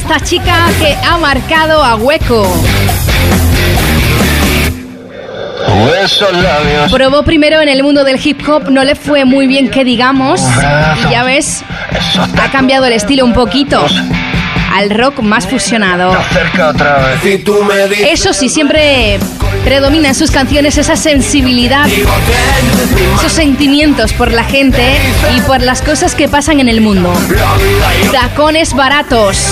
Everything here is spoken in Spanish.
esta chica que ha marcado a hueco. Probó primero en el mundo del hip hop, no le fue muy bien que digamos, y ya ves, ha cambiado el estilo un poquito al rock más fusionado. Eso sí, siempre predomina en sus canciones esa sensibilidad, esos sentimientos por la gente y por las cosas que pasan en el mundo. Tacones baratos.